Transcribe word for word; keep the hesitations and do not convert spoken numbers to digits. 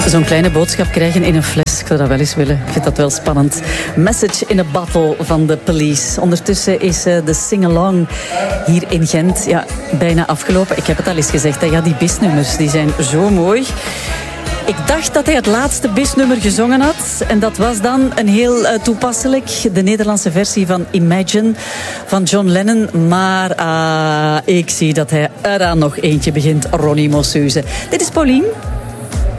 Zo'n kleine boodschap krijgen in een fles. Ik zou dat wel eens willen. Ik vind dat wel spannend. Message in a bottle van de Police. Ondertussen is uh, de sing-along hier in Gent ja, bijna afgelopen. Ik heb het al eens gezegd. Hè. Ja, die bisnummers die zijn zo mooi. Ik dacht dat hij het laatste bisnummer gezongen had. En dat was dan een heel uh, toepasselijk. De Nederlandse versie van Imagine van John Lennon. Maar uh, ik zie dat hij eraan nog eentje begint. Ronnie Mossuze. Dit is Pauline.